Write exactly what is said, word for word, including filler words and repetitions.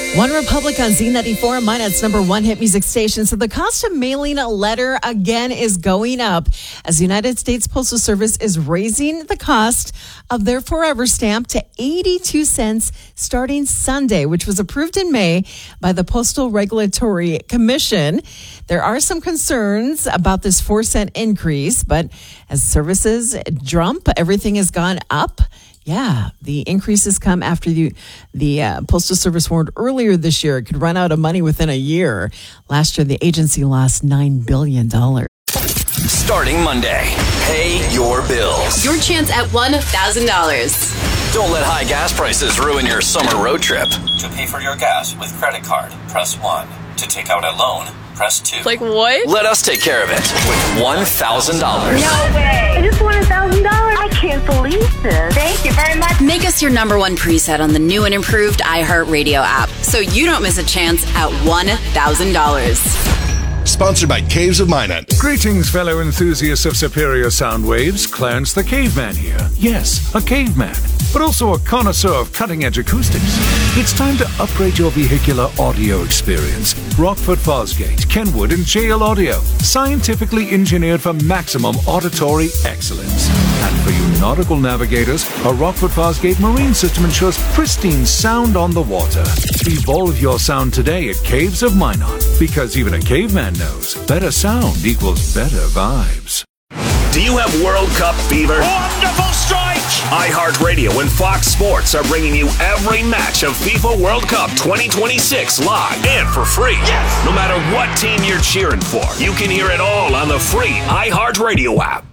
One Republic on Z ninety-four, Minet's number one hit music station. So the cost of mailing a letter again is going up as the United States Postal Service is raising the cost of their Forever stamp to eighty-two cents starting Sunday, which was approved in May by the Postal Regulatory Commission. There are some concerns about this four cent increase, but as services jump, everything has gone up. Yeah, the increases come after the, the uh, Postal Service warned earlier this year it could run out of money within a year. Last year, the agency lost nine billion dollars. Starting Monday, pay your bills. Your chance at one thousand dollars. Don't let high gas prices ruin your summer road trip. To pay for your gas with credit card, press one. To take out a loan, press two. Like what? Let us take care of it with one thousand dollars. No way. I just won one thousand dollars. I can't believe this. Thank you very much. Make us your number one preset on the new and improved iHeartRadio app so you don't miss a chance at one thousand dollars. Sponsored by Caves of Minot. Greetings, fellow enthusiasts of superior sound waves. Clarence the Caveman here. Yes, a caveman, but also a connoisseur of cutting-edge acoustics. It's time to upgrade your vehicular audio experience. Rockford Fosgate, Kenwood, and J L Audio. Scientifically engineered for maximum auditory excellence. And for you nautical navigators, a Rockford Fosgate marine system ensures pristine sound on the water. Evolve your sound today at Caves of Minot, because even a caveman knows better sound equals better vibes. Do you have World Cup fever? Wonderful strike! iHeartRadio and Fox Sports are bringing you every match of FIFA World Cup twenty twenty-six live and for free. Yes! No matter what team you're cheering for, you can hear it all on the free iHeartRadio app.